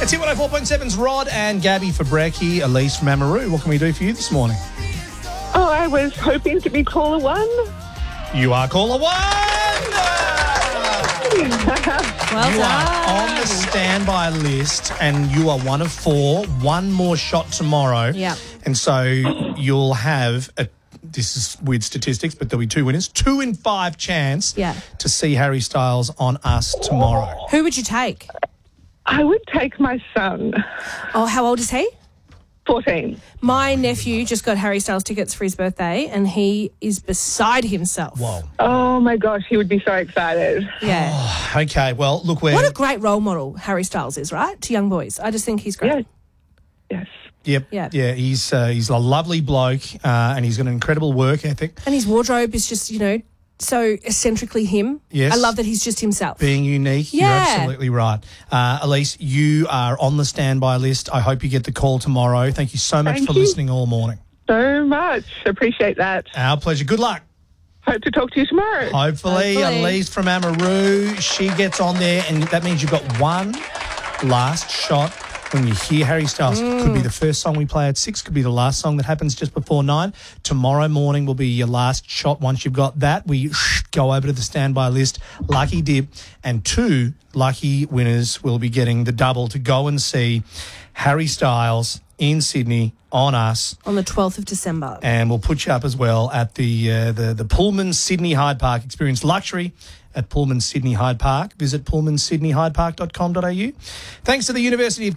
It's Hit 104.7's Rod and Gabby for brekkie, Elise from Amaroo. What can we do for you this morning? Oh, I was hoping to be caller one. You are caller one! Well You done. are on the standby list and you are one of four. One more shot tomorrow. Yeah. And so you'll have this is weird statistics, but there'll be two winners. 2 in 5 chance to see Harry Styles on Us tomorrow. Who would you take? I would take my son, Oh, how old is he? 14. My nephew just got Harry Styles tickets for his birthday and he is beside himself. Whoa. Oh, my gosh, he would be so excited. Yeah. Okay, well, look, What a great role model Harry Styles is, right? To young boys. I just think he's great. Yes. Yep. Yeah. He's a lovely bloke and he's got an incredible work ethic. And his wardrobe is just, so eccentrically him. Yes. I love that he's just himself. Being unique. Yeah. You're absolutely right. Elise, you are on the standby list. I hope you get the call tomorrow. Thank you so much Thank for you. listening all morning. So much. Appreciate that. Our pleasure. Good luck. Hope to talk to you tomorrow. Hopefully. Elise from Amaroo, she gets on there, and that means you've got one last shot. When you hear Harry Styles, could be the first song we play at 6, could be the last song that happens just before 9. Tomorrow morning will be your last shot. Once you've got that, we go over to the standby list, lucky dip, and 2 lucky winners will be getting the double to go and see Harry Styles in Sydney on Us. On the 12th of December. And we'll put you up as well at the Pullman Sydney Hyde Park. Experience luxury at Pullman Sydney Hyde Park. Visit pullmansydneyhydepark.com.au. Thanks to the University of